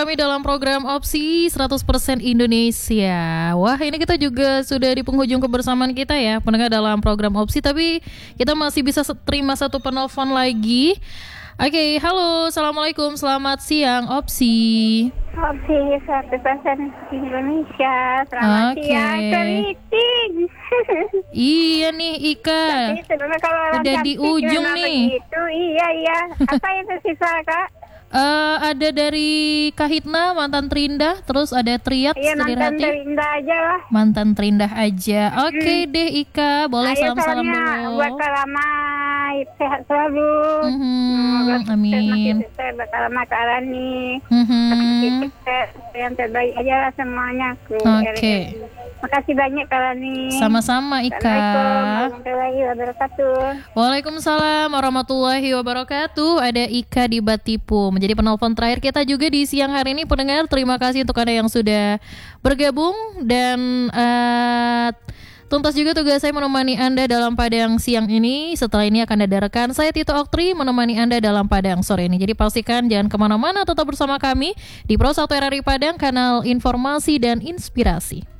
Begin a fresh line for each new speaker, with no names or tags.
Kami dalam program Opsi 100% Indonesia. Wah, ini kita juga sudah di penghujung kebersamaan kita ya, pendengar dalam program Opsi. Tapi kita masih bisa terima satu penelpon lagi. Oke, halo, assalamualaikum, selamat siang Opsi.
Opsi 100% Indonesia. Selamat siang, keriting.
Iya nih Ika, udah di ujung nih.
Begitu, iya. Apa itu sisa Kak?
Ada dari Kahitna, mantan terindah, terus ada Triat,
Iya,
Sedir
mantan
Hati.
terindah aja lah.
Mantan terindah aja. Oke deh Ika, boleh
Ayo,
salam-salam
salamnya
dulu.
buat Kak Rama, sehat selalu.
Amin.
Buat Kak Rama, Kak Rani. Yang terbaik aja lah semuanya.
Oke.
Makasih banyak Kak Rani.
Sama-sama Ika.
Assalamualaikum warahmatullahi wabarakatuh.
Waalaikumsalam warahmatullahi wabarakatuh. Ada Ika di Batipu menjadi penelpon terakhir kita juga di siang hari ini. Pendengar, terima kasih untuk Anda yang sudah bergabung. Dan tuntas juga tugas saya menemani Anda dalam Padang siang ini. Setelah ini akan ada rekan saya Tito Oktri menemani Anda dalam Padang sore ini. Jadi pastikan jangan kemana-mana, tetap bersama kami di Pro 1 RRI Padang, kanal informasi dan inspirasi.